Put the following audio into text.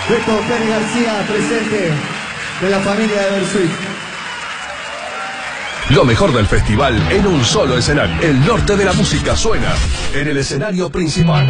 Beto Pérez García, presente de la familia de Versuit. Lo mejor del festival en un solo escenario. El norte de la música suena en el escenario principal.